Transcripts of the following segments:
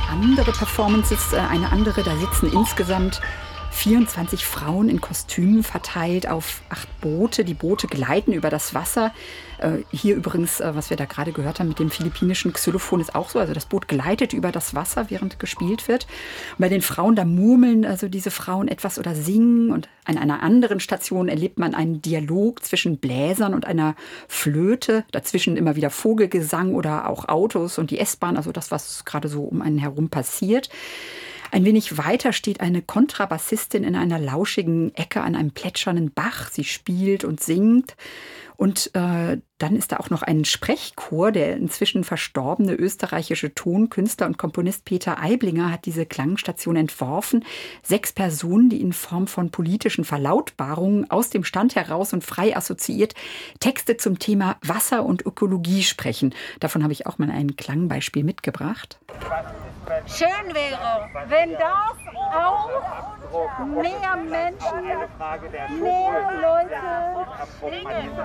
andere Performances, eine andere, da sitzen insgesamt 24 Frauen in Kostümen verteilt auf 8 Boote. Die Boote gleiten über das Wasser. Hier übrigens, was wir da gerade gehört haben mit dem philippinischen Xylophon, ist auch so. Also das Boot gleitet über das Wasser, während gespielt wird. Und bei den Frauen, da murmeln also diese Frauen etwas oder singen. Und an einer anderen Station erlebt man einen Dialog zwischen Bläsern und einer Flöte. Dazwischen immer wieder Vogelgesang oder auch Autos und die S-Bahn. Also das, was gerade so um einen herum passiert. Ein wenig weiter steht eine Kontrabassistin in einer lauschigen Ecke an einem plätschernden Bach. Sie spielt und singt. Und dann ist da auch noch ein Sprechchor. Der inzwischen verstorbene österreichische Tonkünstler und Komponist Peter Aiblinger hat diese Klangstation entworfen. 6 Personen, die in Form von politischen Verlautbarungen aus dem Stand heraus und frei assoziiert Texte zum Thema Wasser und Ökologie sprechen. Davon habe ich auch mal ein Klangbeispiel mitgebracht. Schön wäre, wenn das auch mehr Menschen, mehr Leute.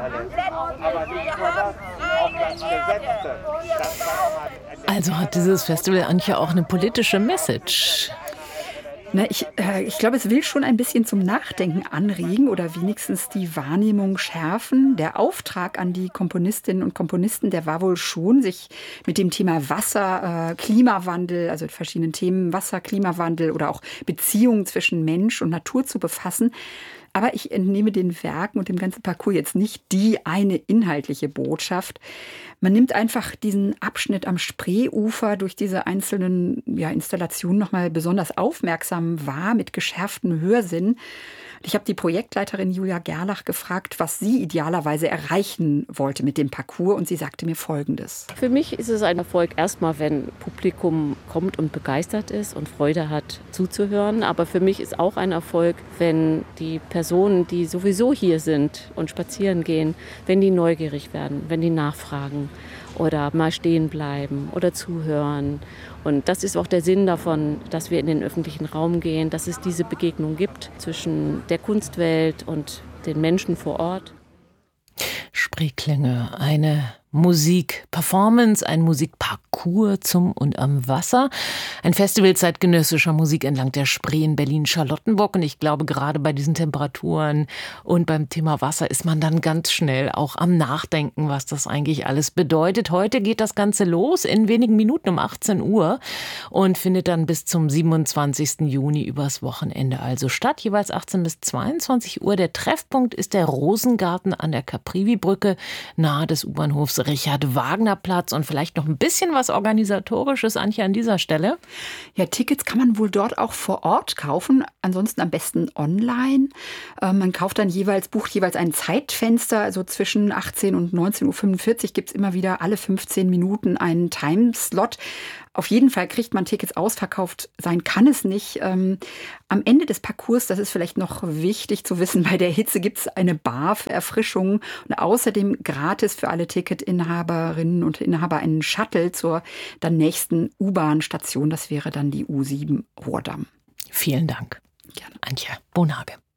Also hat dieses Festival, Antje, auch eine politische Message? Na, ich glaube, es will schon ein bisschen zum Nachdenken anregen oder wenigstens die Wahrnehmung schärfen. Der Auftrag an die Komponistinnen und Komponisten, der war wohl schon, sich mit dem Thema Wasser, Klimawandel, also verschiedenen Themen Wasser, Klimawandel oder auch Beziehungen zwischen Mensch und Natur zu befassen. Aber ich entnehme den Werken und dem ganzen Parcours jetzt nicht die eine inhaltliche Botschaft. Man nimmt einfach diesen Abschnitt am Spreeufer durch diese einzelnen Installationen nochmal besonders aufmerksam wahr, mit geschärftem Hörsinn. Ich habe die Projektleiterin Julia Gerlach gefragt, was sie idealerweise erreichen wollte mit dem Parcours. Und sie sagte mir Folgendes. Für mich ist es ein Erfolg erstmal, wenn Publikum kommt und begeistert ist und Freude hat zuzuhören. Aber für mich ist auch ein Erfolg, wenn die Personen, die sowieso hier sind und spazieren gehen, wenn die neugierig werden, wenn die nachfragen oder mal stehen bleiben oder zuhören. Und das ist auch der Sinn davon, dass wir in den öffentlichen Raum gehen, dass es diese Begegnung gibt zwischen der Kunstwelt und den Menschen vor Ort. Spreeklänge, eine Musikperformance, ein Musikparcours zum und am Wasser. Ein Festival zeitgenössischer Musik entlang der Spree in Berlin-Charlottenburg. Und ich glaube, gerade bei diesen Temperaturen und beim Thema Wasser ist man dann ganz schnell auch am Nachdenken, was das eigentlich alles bedeutet. Heute geht das Ganze los in wenigen Minuten um 18 Uhr und findet dann bis zum 27. Juni übers Wochenende also statt. Jeweils 18 bis 22 Uhr. Der Treffpunkt ist der Rosengarten an der Caprivi-Brücke nahe des U-Bahnhofs Richard-Wagner-Platz und vielleicht noch ein bisschen was Organisatorisches, Antje, an dieser Stelle. Ja, Tickets kann man wohl dort auch vor Ort kaufen, ansonsten am besten online. Man kauft dann bucht jeweils ein Zeitfenster, also zwischen 18 und 19.45 Uhr gibt es immer wieder alle 15 Minuten einen Timeslot. Auf jeden Fall kriegt man Tickets, ausverkauft sein kann es nicht. Am Ende des Parcours, das ist vielleicht noch wichtig zu wissen, bei der Hitze gibt es eine Bar für Erfrischung und außerdem gratis für alle Ticketinhaberinnen und Inhaber einen Shuttle zur dann nächsten U-Bahn-Station. Das wäre dann die U7 Rohrdamm. Vielen Dank. Gerne. Antje Bonhage.